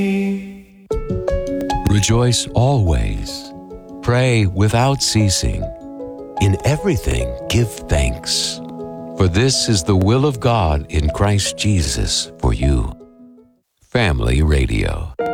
Rejoice always. Pray without ceasing. In everything give thanks. For this is the will of God in Christ Jesus for you. Family Radio.